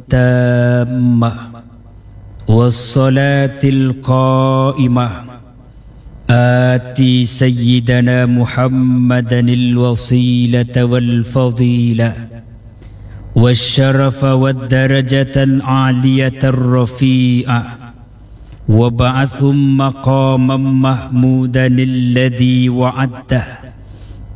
التامة والصلاة القائمة آتي سيدنا محمدا الوسيلة والفضيلة والشرف والدرجة العالية الرفيعة وابعثهم مقاما محمودا الذي وعدته